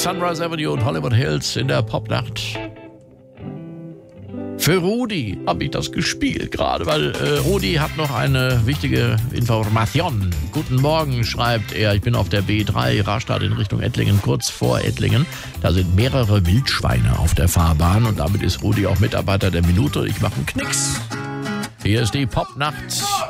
Sunrise Avenue und Hollywood Hills in der Popnacht. Für Rudi habe ich das gespielt gerade, weil Rudi hat noch eine wichtige Information. Guten Morgen, schreibt er. Ich bin auf der B3 Rastatt in Richtung Ettlingen, kurz vor Ettlingen. Da sind mehrere Wildschweine auf der Fahrbahn und damit ist Rudi auch Mitarbeiter der Minute. Ich mache einen Knicks. Hier ist die Popnacht